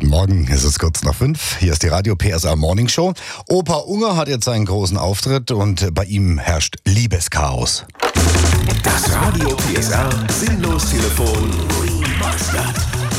Guten Morgen, es ist kurz nach 5. Hier ist die Radio PSR Morning Show. Opa Unger hat jetzt seinen großen Auftritt und bei ihm herrscht Liebeschaos. Das Radio PSR Sinnlos-Telefon Remastered.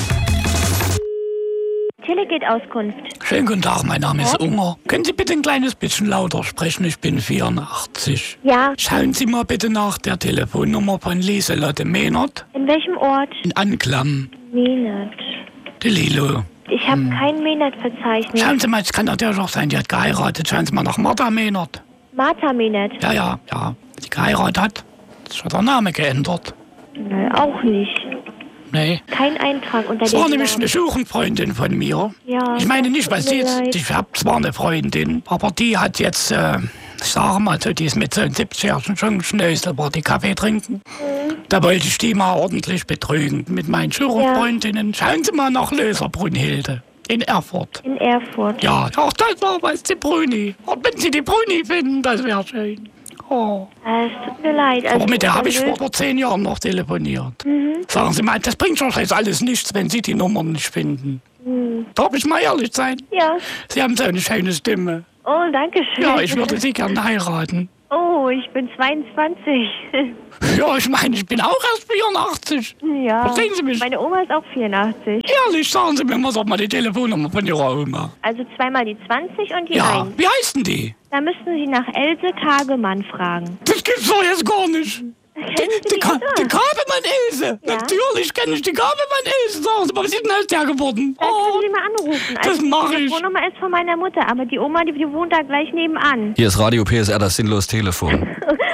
Teleget-Auskunft. Schönen guten Tag, mein Name ist Unger. Können Sie bitte ein kleines bisschen lauter sprechen? Ich bin 84. Ja. Schauen Sie mal bitte nach der Telefonnummer von Lieselotte Mehnert. In welchem Ort? In Anklam. Mehnert. Die Lilo. Ich habe kein Mehnert-Verzeichnis. Schauen Sie mal, es kann natürlich auch sein, die hat geheiratet. Schauen Sie mal nach Martha Mehnert. Martha Mehnert? Ja. Die geheiratet hat. Ist schon der Name geändert. Nein, auch nicht. Nee. Kein Eintrag unter Das dem war nämlich Namen. eine Suchenfreundin von mir. Ja. Ich meine nicht, weil tut sie mir jetzt... leid. Ich habe zwar eine Freundin, aber die hat jetzt... ich sage mal, so, die ist mit so 70-Jährigen schon geschnöselt, war die Kaffee trinken. Da wollte ich die mal ordentlich betrügen mit meinen Suchenfreundinnen. Schauen Sie mal nach Löser Brunhilde in Erfurt. In Erfurt. Ja, ach, das war was, die Bruni. Und wenn Sie die Bruni finden, das wäre schön. Oh. Es tut mir leid. Aber mit der habe ich nervös. vor 10 Jahren noch telefoniert. Sagen Sie mal, das bringt schon jetzt alles nichts, wenn Sie die Nummer nicht finden. Darf ich mal ehrlich sein? Ja. Sie haben so eine schöne Stimme. Oh, danke schön. Ja, ich würde Sie gerne heiraten. Oh, ich bin 22. Ja, ich meine, ich bin auch erst 84. Ja. Verstehen Sie mich? Meine Oma ist auch 84. Ehrlich, sagen Sie mir mal, sag mal die Telefonnummer von Ihrer Oma. Also zweimal die 20 und die Ja, 1. wie heißt denn die? Da müssten Sie nach Else Kagemann fragen. Das gibt's doch jetzt gar nicht. Kennen Sie die Die Ilse? Kabemann-Ilse. Ja. Natürlich kenne ich die Kabemann-Ilse. Sagen Sie mal, was ist denn aus der geworden? Da Oh, können Sie mal anrufen. das mach Die ich. Telefonnummer ist von meiner Mutter, aber die Oma, die wohnt da gleich nebenan. Hier ist Radio PSR, das Sinnlos-Telefon.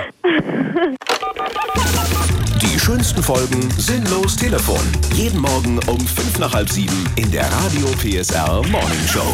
Die schönsten Folgen Sinnlos-Telefon. Jeden Morgen um 5 nach halb 7 in der Radio PSR Morning Show.